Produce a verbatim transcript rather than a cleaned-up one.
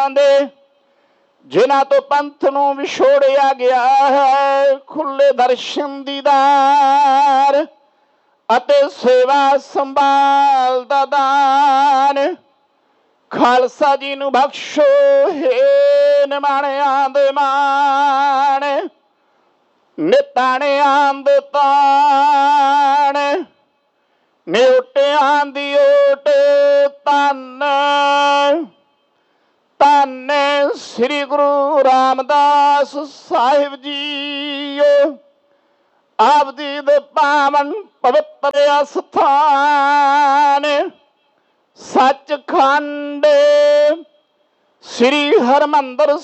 ਦੇ ਜਿਨ੍ਹਾਂ ਤੋਂ ਪੰਥ ਨੂੰ ਵਿਛੋੜਿਆ ਗਿਆ ਹੈ, ਖੁੱਲੇ ਦਰਸ਼ਨ ਦੀਦਾਰ ਅਤੇ ਸੇਵਾ ਸੰਭਾਲ ਦਾ ਦਾਨ ਖਾਲਸਾ ਜੀ ਨੂੰ ਬਖਸ਼ੋ ਹੇ ਨਿਮਾਣਿਆਂ ਦੇ ਮਾਣ, ਨਿਤਾਣਿਆਂ ਦੇ ਤਾਣ, ਨਿਓਟਿਆਂ ਦੀ ਓਟ ਧੰਨ ਧੰਨ ਸ੍ਰੀ ਗੁਰੂ ਰਾਮਦਾਸ ਸਾਹਿਬ ਜੀ। ਆਪ ਜੀ ਦੇ ਪਾਵਨ ਪਵਿੱਤਰ ਅਸਥਾਨ ਸੱਚਖੰਡ ਸ੍ਰੀ ਹਰਿਮੰਦਰ